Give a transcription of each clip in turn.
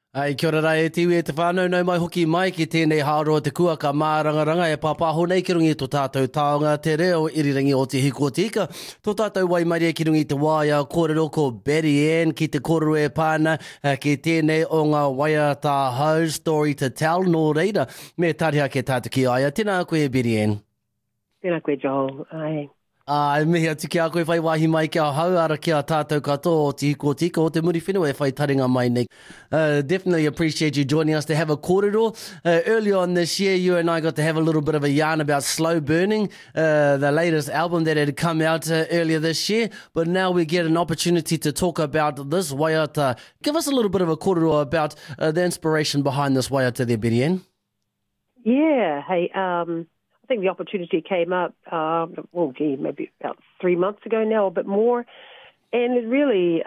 Ai, kia ora rai e tiwi e te whānau, nau mai hoki mai ki tēnei hāroa te kua ka mārangaranga e pāpāho nei ki rungi tō tātou taonga te reo irirangi o te hiko tika. Tō tātou waimaria ki rungi te waia kōrero ko Betty Ann ki te kōrero e pāna ki tēnei o ngā waiata hau story to tell nō reira. Me tariha ke tātou ki aia. Tēnā koe Betty Ann. Tēnā koe Joel, ai. Mihi atu ki a koe whai wahi mai ki a hau ara ki a tātou katoa o te hiko tika o te muri whenua e whai taringa mai nei. Definitely appreciate you joining us to have a kōrero. Earlier on this year, you and I got to have a little bit of a yarn about Slow Burning, the latest album that had come out earlier this year. But now we get an opportunity to talk about this waiata. Give us a little bit of a kōrero about the inspiration behind this waiata there, Betty Ann. Yeah, hey, I think the opportunity came up, maybe about 3 months ago now, a bit more, and it really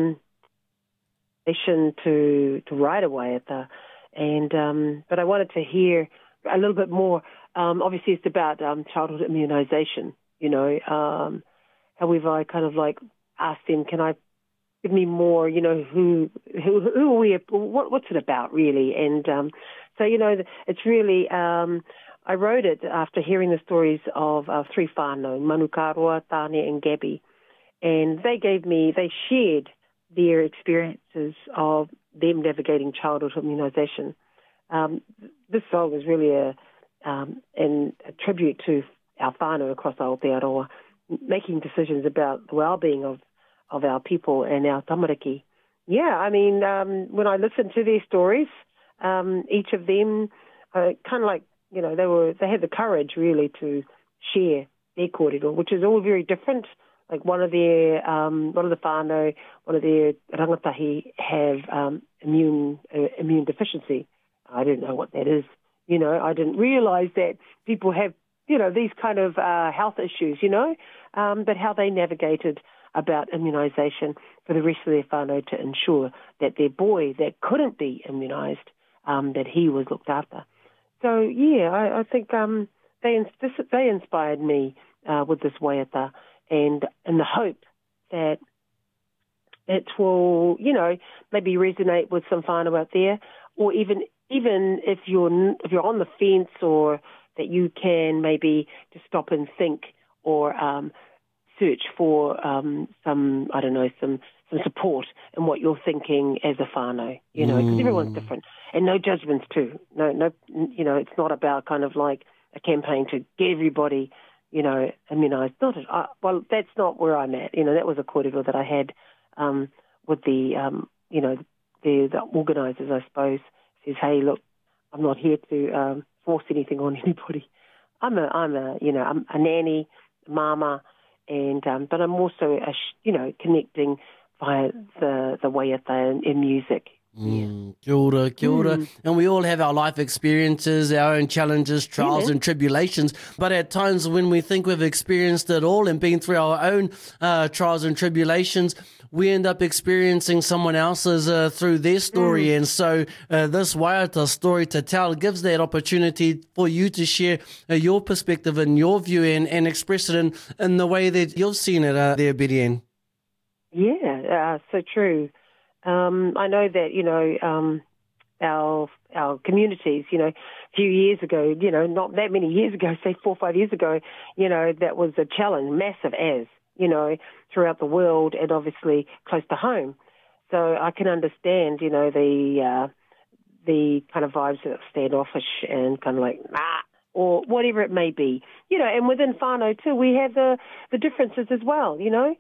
mission to write away at the, and but I wanted to hear a little bit more. Obviously, it's about childhood immunization. You know, however, I kind of like asked them, can I give me more? You know, who are we? What's it about really? And so you know, it's really. I wrote it after hearing the stories of three whānau, Manukaroa, Tane and Gabby. And they shared their experiences of them navigating childhood immunisation. This song is really a tribute to our whānau across Aotearoa, making decisions about the well-being of our people and our tamariki. Yeah, I mean, when I listened to their stories, each of them kind of like, you know, they had the courage really to share their kōrero, which is all very different. Like one of the whānau, one of their rangatahi have immune deficiency. I didn't know what that is. You know, I didn't realise that people have, you know, these kind of health issues, you know, but how they navigated about immunisation for the rest of their whānau to ensure that their boy that couldn't be immunised, that he was looked after. So, yeah, I think they inspired me with this waiata, and in the hope that it will, you know, maybe resonate with some whānau out there, or even if you're on the fence, or that you can maybe just stop and think, or search for some support in what you're thinking as a whānau, you know, because everyone's different. And no judgments too. No, you know, it's not about kind of like a campaign to get everybody, you know, immunised. Well, that's not where I'm at. You know, that was a kōrero that I had with the, you know, the organisers, I suppose. Says, hey, look, I'm not here to force anything on anybody. I'm a nanny, a mama, and but I'm also connecting via the waiata and music. Yeah. Kia ora, kia ora. And we all have our life experiences, our own challenges, trials and tribulations. But at times when we think we've experienced it all and been through our own trials and tribulations, we end up experiencing someone else's through their story. And so this waiata story to tell gives that opportunity for you to share your perspective and your view and express it in the way that you've seen it there, Betty Ann. Yeah, so true. I know that, you know, our communities, you know, a few years ago, you know, not that many years ago, say 4 or 5 years ago, you know, that was a challenge, massive as, you know, throughout the world and obviously close to home. So I can understand, you know, the kind of vibes of standoffish and kind of like, or whatever it may be, you know, and within whānau too, we have the differences as well, you know,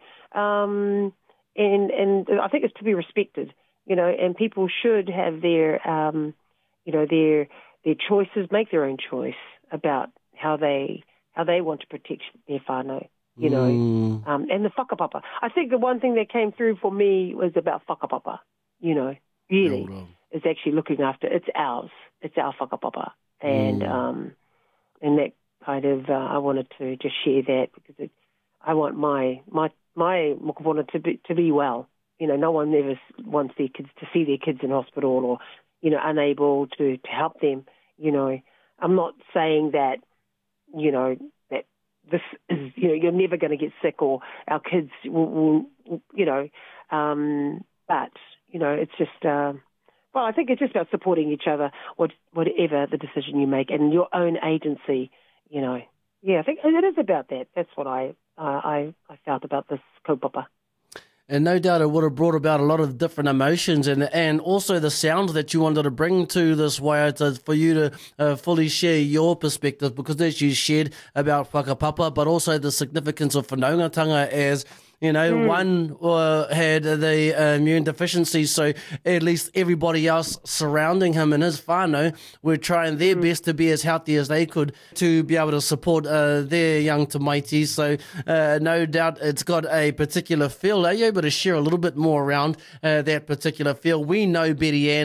And I think it's to be respected, you know, and people should have their, you know, their choices, make their own choice about how they want to protect their whānau, you know, and the whakapapa. I think the one thing that came through for me was about whakapapa, you know, really, is actually looking after, it's ours, it's our whakapapa, and that kind of, I wanted to just share that because I want my mokopuna to be well. You know, no one ever wants their kids to see their kids in hospital or, you know, unable to help them. You know, I'm not saying that, you know, that this is, you know, you're never going to get sick or our kids will you know, but, you know, it's just Well, I think it's just about supporting each other, whatever the decision you make, and your own agency, you know. Yeah, I think it is about that. That's what I felt about this kaupapa. And no doubt it would have brought about a lot of different emotions and also the sound that you wanted to bring to this waiata for you to fully share your perspective, because as you shared about whakapapa, but also the significance of whanaungatanga as, you know, one had the immune deficiency, so at least everybody else surrounding him and his whānau were trying their best to be as healthy as they could to be able to support their young tamaiti. So no doubt it's got a particular feel. Are you able to share a little bit more around that particular feel? We know, Betty Ann,